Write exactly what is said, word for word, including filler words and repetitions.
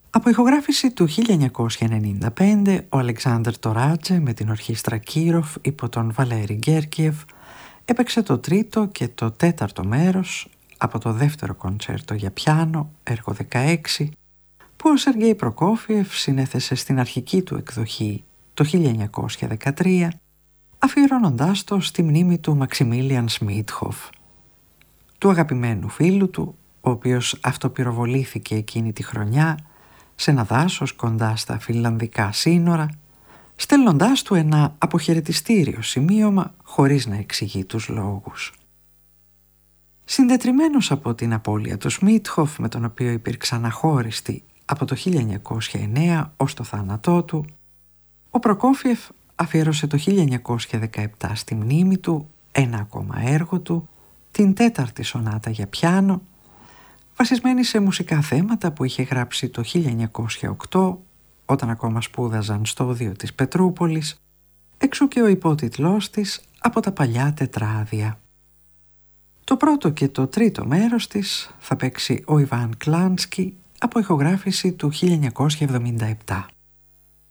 Από ηχογράφηση του χίλια εννιακόσια ενενήντα πέντε, ο Αλεξάνδρ Τοράτζε με την ορχήστρα Κίροφ υπό τον Βαλέρη Γκέρκιεφ έπαιξε το τρίτο και το τέταρτο μέρος από το δεύτερο κοντσέρτο για πιάνο, έργο δεκαέξι, που ο Σεργέη Προκόφιεφ συνέθεσε στην αρχική του εκδοχή το χίλια εννιακόσια δεκατρία, αφιερώνοντάς το στη μνήμη του Μαξιμίλιαν Σμίτχοφ, του αγαπημένου φίλου του, ο οποίος αυτοπυροβολήθηκε εκείνη τη χρονιά σε ένα δάσος κοντά στα φιλανδικά σύνορα, στέλνοντάς του ένα αποχαιρετιστήριο σημείωμα χωρίς να εξηγεί τους λόγους. Συντετριμμένος από την απώλεια του Σμίτχοφ, με τον οποίο υπήρξαν αχώριστοι από το χίλια εννιακόσια εννέα ως το θάνατό του, ο Προκόφιεφ αφιέρωσε το χίλια εννιακόσια δεκαεπτά στη μνήμη του ένα ακόμα έργο του, την τέταρτη σονάτα για πιάνο, βασισμένη σε μουσικά θέματα που είχε γράψει το χίλια εννιακόσια οκτώ, όταν ακόμα σπούδαζαν στο οδείο της Πετρούπολης, εξού και ο υπότιτλός της «Από τα παλιά τετράδια». Το πρώτο και το τρίτο μέρος της θα παίξει ο Ιβάν Κλάνσκι από ηχογράφηση του χίλια εννιακόσια εβδομήντα επτά.